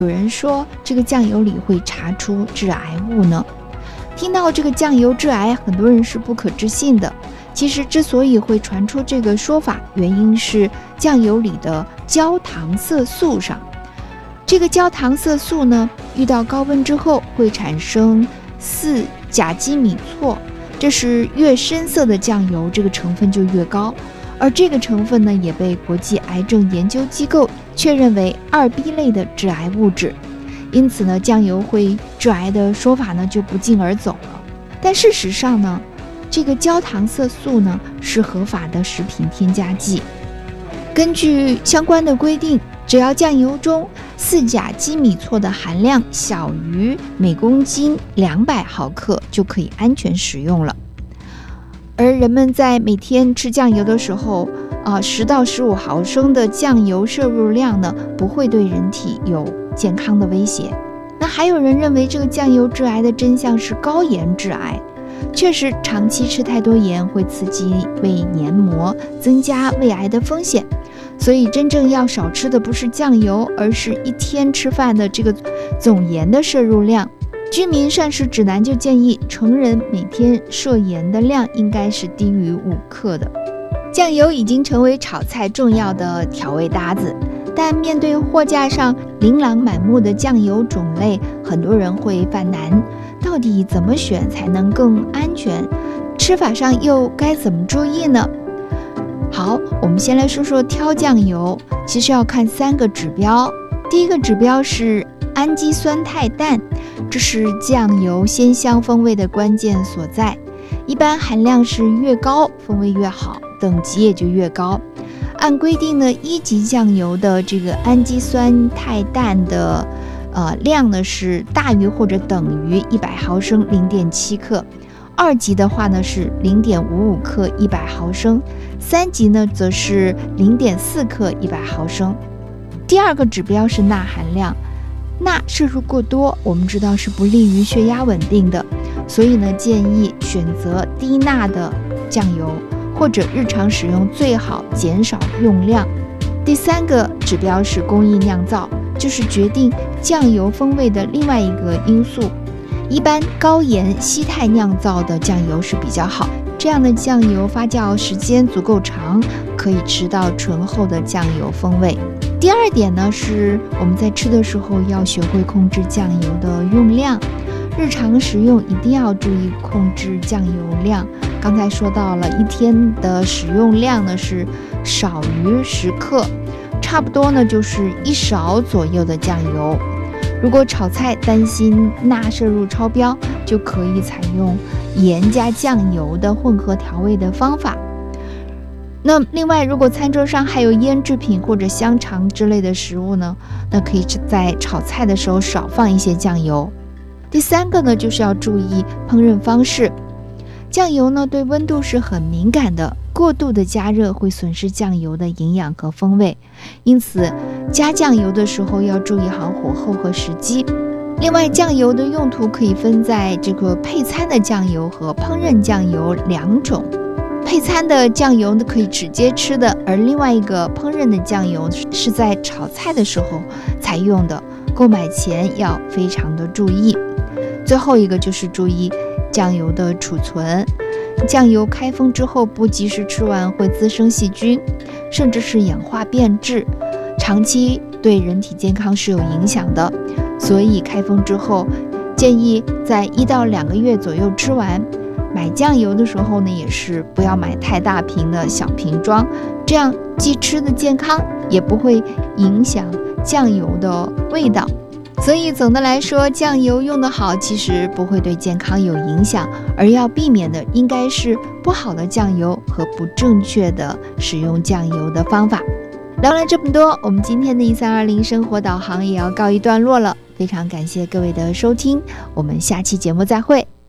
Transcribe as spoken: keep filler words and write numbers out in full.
有人说这个酱油里会查出致癌物呢？听到这个酱油致癌，很多人是不可置信的。其实之所以会传出这个说法，原因是酱油里的焦糖色素上。这个焦糖色素呢，遇到高温之后会产生四甲基米唑，这是越深色的酱油，这个成分就越高。而这个成分呢，也被国际癌症研究机构确认为二 B 类的致癌物质。因此呢，酱油会致癌的说法呢就不胫而走了。但事实上呢，这个焦糖色素呢是合法的食品添加剂。根据相关的规定，只要酱油中四甲基米唑的含量小于每公斤两百毫克，就可以安全食用了。而人们在每天吃酱油的时候，啊，十到十五毫升的酱油摄入量呢，不会对人体有健康的威胁。那还有人认为这个酱油致癌的真相是高盐致癌。确实，长期吃太多盐会刺激胃黏膜，增加胃癌的风险。所以真正要少吃的不是酱油，而是一天吃饭的这个总盐的摄入量。居民膳食指南就建议成人每天摄盐的量应该是低于五克的。酱油已经成为炒菜重要的调味搭子，但面对货架上琳琅满目的酱油种类，很多人会犯难，到底怎么选才能更安全？吃法上又该怎么注意呢？好，我们先来说说挑酱油，其实要看三个指标。第一个指标是氨基酸态氮，这是酱油鲜香风味的关键所在。一般含量是越高，风味越好，等级也就越高。按规定呢，一级酱油的这个氨基酸态氮的呃量呢是大于或者等于一百毫升 零点七克，二级的话呢是 零点五五克一百毫升，三级呢则是 零点四克一百毫升。第二个指标是钠含量，钠摄入过多，我们知道是不利于血压稳定的，所以呢建议选择低钠的酱油，或者日常使用最好减少用量。第三个指标是工艺酿造，就是决定酱油风味的另外一个因素。一般高盐稀态酿造的酱油是比较好，这样的酱油发酵时间足够长，可以吃到醇厚的酱油风味。第二点呢，是我们在吃的时候要学会控制酱油的用量，日常食用一定要注意控制酱油量。刚才说到了，一天的使用量呢是少于十克，差不多呢就是一勺左右的酱油。如果炒菜担心钠摄入超标，就可以采用盐加酱油的混合调味的方法。那另外，如果餐桌上还有腌制品或者香肠之类的食物呢，那可以在炒菜的时候少放一些酱油。第三个呢，就是要注意烹饪方式。酱油呢对温度是很敏感的，过度的加热会损失酱油的营养和风味，因此加酱油的时候要注意好火候和时机。另外，酱油的用途可以分在这个配餐的酱油和烹饪酱油两种。配餐的酱油呢可以直接吃的，而另外一个烹饪的酱油是在炒菜的时候才用的，购买前要非常的注意。最后一个就是注意酱油的储存，酱油开封之后不及时吃完会滋生细菌，甚至是氧化变质，长期对人体健康是有影响的。所以开封之后建议在一到两个月左右吃完。买酱油的时候呢，也是不要买太大瓶的小瓶装，这样既吃的健康，也不会影响酱油的味道。所以总的来说，酱油用得好其实不会对健康有影响，而要避免的应该是不好的酱油和不正确的使用酱油的方法。聊了这么多，我们今天的一三二零生活导航也要告一段落了，非常感谢各位的收听，我们下期节目再会。